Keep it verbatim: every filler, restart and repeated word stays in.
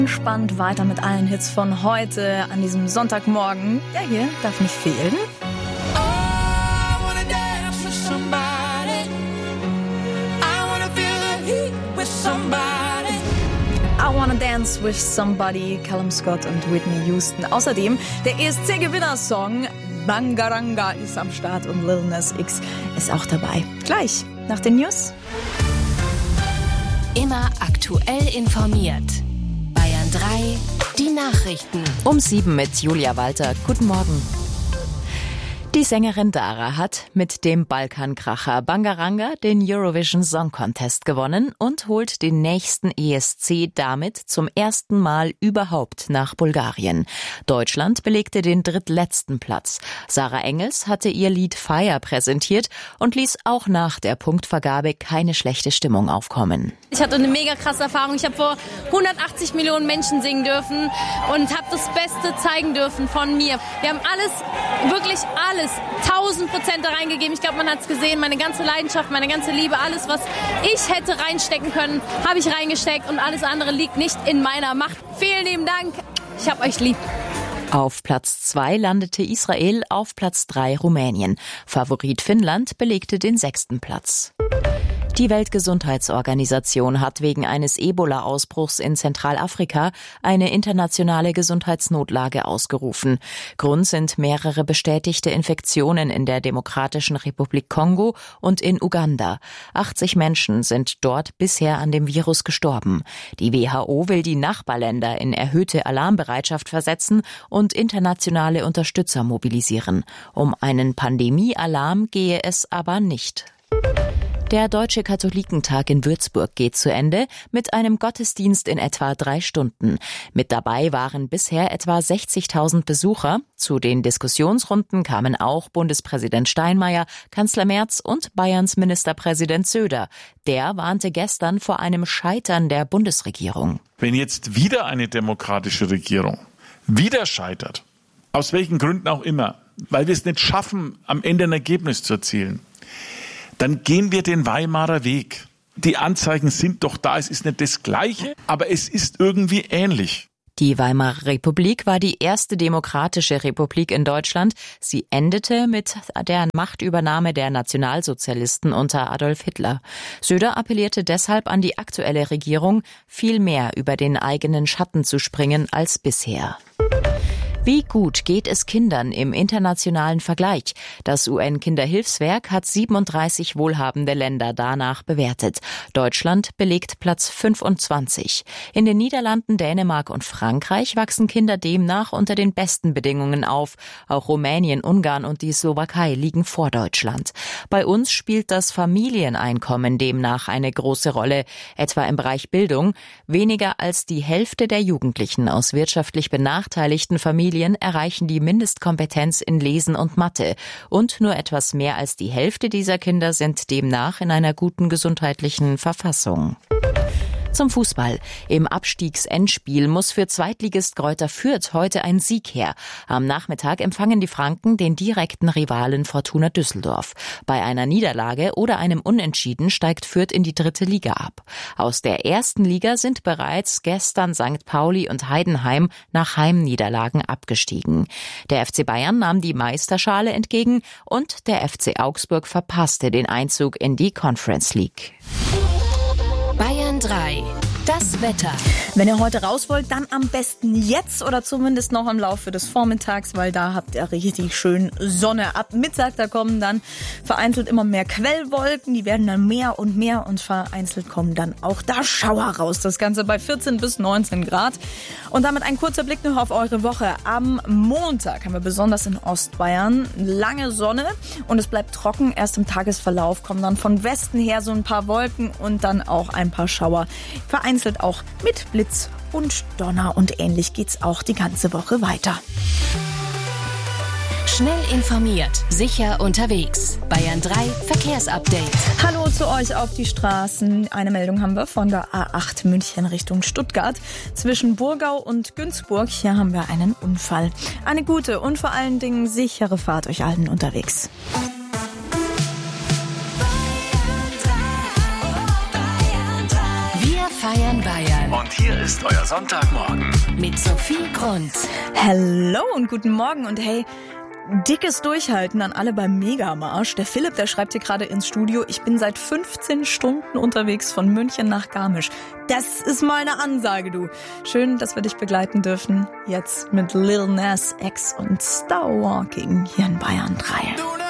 Spannend weiter mit allen Hits von heute an diesem Sonntagmorgen. Der hier darf nicht fehlen. I wanna dance with somebody. I wanna feel the heat with somebody. I Wanna Dance with Somebody, Callum Scott und Whitney Houston. Außerdem der E S C-Gewinnersong Bangaranga ist am Start und Lil Nas X ist auch dabei. Gleich nach den News. Immer aktuell informiert. Bayern drei, die Nachrichten. Um sieben mit Julia Walter. Guten Morgen. Die Sängerin Dara hat mit dem Balkankracher Bangaranga den Eurovision Song Contest gewonnen und holt den nächsten E S C damit zum ersten Mal überhaupt nach Bulgarien. Deutschland belegte den drittletzten Platz. Sarah Engels hatte ihr Lied Fire präsentiert und ließ auch nach der Punktvergabe keine schlechte Stimmung aufkommen. Ich hatte eine mega krasse Erfahrung. Ich habe vor hundertachtzig Millionen Menschen singen dürfen und habe das Beste zeigen dürfen von mir. Wir haben alles, wirklich alles, tausend Prozent da reingegeben. Ich glaube, man hat es gesehen. Meine ganze Leidenschaft, meine ganze Liebe, alles, was ich hätte reinstecken können, habe ich reingesteckt und alles andere liegt nicht in meiner Macht. Vielen lieben Dank. Ich hab euch lieb. Auf Platz zwei landete Israel, auf Platz drei Rumänien. Favorit Finnland belegte den sechsten Platz. Die Weltgesundheitsorganisation hat wegen eines Ebola-Ausbruchs in Zentralafrika eine internationale Gesundheitsnotlage ausgerufen. Grund sind mehrere bestätigte Infektionen in der Demokratischen Republik Kongo und in Uganda. achtzig Menschen sind dort bisher an dem Virus gestorben. Die W H O will die Nachbarländer in erhöhte Alarmbereitschaft versetzen und internationale Unterstützer mobilisieren. Um einen Pandemie-Alarm gehe es aber nicht. Der Deutsche Katholikentag in Würzburg geht zu Ende mit einem Gottesdienst in etwa drei Stunden. Mit dabei waren bisher etwa sechzigtausend Besucher. Zu den Diskussionsrunden kamen auch Bundespräsident Steinmeier, Kanzler Merz und Bayerns Ministerpräsident Söder. Der warnte gestern vor einem Scheitern der Bundesregierung. Wenn jetzt wieder eine demokratische Regierung wieder scheitert, aus welchen Gründen auch immer, weil wir es nicht schaffen, am Ende ein Ergebnis zu erzielen, dann gehen wir den Weimarer Weg. Die Anzeichen sind doch da, es ist nicht das Gleiche, aber es ist irgendwie ähnlich. Die Weimarer Republik war die erste demokratische Republik in Deutschland. Sie endete mit der Machtübernahme der Nationalsozialisten unter Adolf Hitler. Söder appellierte deshalb an die aktuelle Regierung, viel mehr über den eigenen Schatten zu springen als bisher. Wie gut geht es Kindern im internationalen Vergleich? Das U N-Kinderhilfswerk hat siebenunddreißig wohlhabende Länder danach bewertet. Deutschland belegt Platz fünfundzwanzig. In den Niederlanden, Dänemark und Frankreich wachsen Kinder demnach unter den besten Bedingungen auf. Auch Rumänien, Ungarn und die Slowakei liegen vor Deutschland. Bei uns spielt das Familieneinkommen demnach eine große Rolle, etwa im Bereich Bildung. Weniger als die Hälfte der Jugendlichen aus wirtschaftlich benachteiligten Familien erreichen die Mindestkompetenz in Lesen und Mathe. Und nur etwas mehr als die Hälfte dieser Kinder sind demnach in einer guten gesundheitlichen Verfassung. Zum Fußball. Im Abstiegsendspiel muss für Zweitligist Greuther Fürth heute ein Sieg her. Am Nachmittag empfangen die Franken den direkten Rivalen Fortuna Düsseldorf. Bei einer Niederlage oder einem Unentschieden steigt Fürth in die dritte Liga ab. Aus der ersten Liga sind bereits gestern Sankt Pauli und Heidenheim nach Heimniederlagen abgestiegen. Der F C Bayern nahm die Meisterschale entgegen und der F C Augsburg verpasste den Einzug in die Conference League. Bayern drei. Das Wetter. Wenn ihr heute raus wollt, dann am besten jetzt oder zumindest noch im Laufe des Vormittags, weil da habt ihr richtig schön Sonne. Ab Mittag, da kommen dann vereinzelt immer mehr Quellwolken, die werden dann mehr und mehr und vereinzelt kommen dann auch da Schauer raus. Das Ganze bei vierzehn bis neunzehn Grad. Und damit ein kurzer Blick noch auf eure Woche. Am Montag haben wir besonders in Ostbayern lange Sonne und es bleibt trocken. Erst im Tagesverlauf kommen dann von Westen her so ein paar Wolken und dann auch ein paar Schauer. Vereinzelt auch mit Blitz und Donner und ähnlich geht's auch die ganze Woche weiter. Schnell informiert, sicher unterwegs. Bayern drei Verkehrsupdate. Hallo zu euch auf die Straßen. Eine Meldung haben wir von der A acht München Richtung Stuttgart. Zwischen Burgau und Günzburg, hier haben wir einen Unfall. Eine gute und vor allen Dingen sichere Fahrt euch allen unterwegs. Wir feiern Bayern. Und Und hier ist euer Sonntagmorgen. Mit Sophie Grund. Hallo und guten Morgen und hey, dickes Durchhalten an alle beim Megamarsch. Der Philipp, der schreibt hier gerade ins Studio, ich bin seit fünfzehn Stunden unterwegs von München nach Garmisch. Das ist mal eine Ansage, du. Schön, dass wir dich begleiten dürfen. Jetzt mit Lil Nas X und Star Walking hier in Bayern drei.